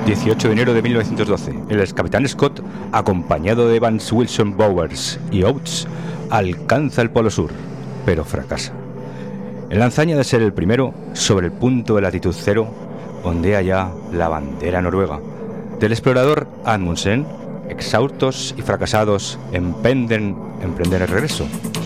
18 de enero de 1912, el excapitán Scott, acompañado de Evans, Wilson, Bowers y Oates, alcanza el Polo Sur, pero fracasa. En la hazaña de ser el primero, sobre el punto de latitud cero, ondea ya la bandera noruega. Del explorador Amundsen, exhaustos y fracasados, emprenden el regreso.